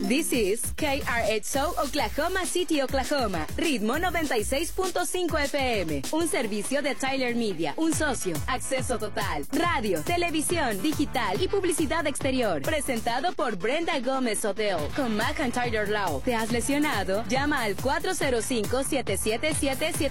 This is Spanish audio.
This is KRXO Oklahoma City, Oklahoma. Ritmo 96.5 FM. Un servicio de Tyler Media. Un socio. Acceso total. Radio, televisión, digital y publicidad exterior. Presentado por Brenda Gómez Hotel. Con McIntyre Law. ¿Te has lesionado? Llama al 405-777-7